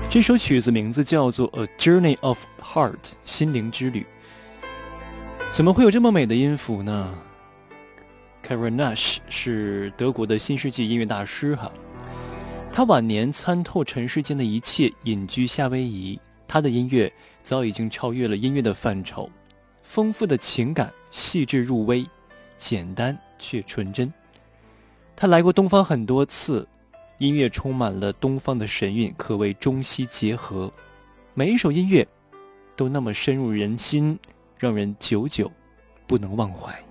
这首曲子名字叫做 A Journey of Heart 心灵之旅。怎么会有这么美的音符呢？ Karen Nash 是德国的新世纪音乐大师他晚年参透尘世间的一切，隐居夏威夷。他的音乐早已经超越了音乐的范畴，丰富的情感细致入微，简单却纯真。他来过东方很多次，音乐充满了东方的神韵，可谓中西结合。每一首音乐都那么深入人心，让人久久不能忘怀。